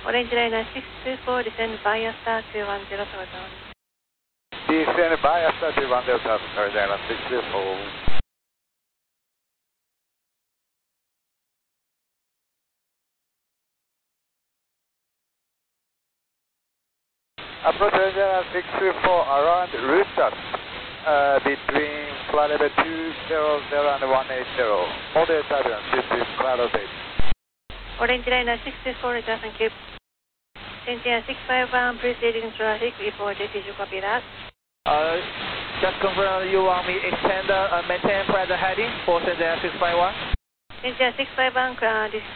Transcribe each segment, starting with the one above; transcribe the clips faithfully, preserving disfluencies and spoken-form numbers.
Orange Liner six two four, descend via star two one zero towards on. Descend via star two one zero towards Orange Liner six two four. Approach Orange Liner six two four around route dust uh, between flight level two zero zero and one eight zero. Model turbulence, this is cloud eight. Orange Liner six two four, Roger, thank you. Cynthia six five one, proceeding traffic, report, did you copy that? Uh, just confirm you want me extend uh, maintain present heading for Cynthia six five one? Cynthia six five one, uh, this,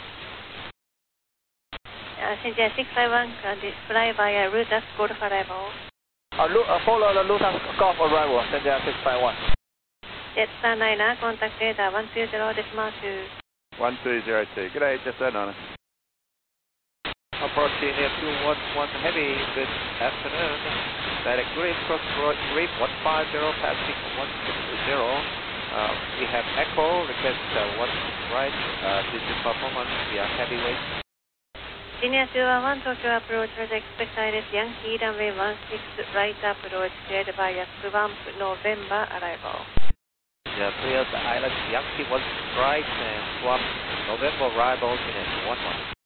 uh, Cynthia six five one, uh, this fly via route as Golf arrival. Uh, uh, follow the Lutas Golf arrival, Cynthia six five one. Jetstar Niner, contact data one two zero decimal two. one two zero two, good day, Jetstar Niner. Approaching near two one one heavy, good afternoon. Direct green, cross green one five zero, passing one six zero. Uh, we have echo, request uh, one right, uh, digital performance, we are heavyweight. Senior two one one, Tokyo approach, Roger, expect I R S Yankee, runway one six, right approach, cleared via Swamp, November arrival. Yeah, cleared the island Yankee one right and Swamp, November arrival in one one.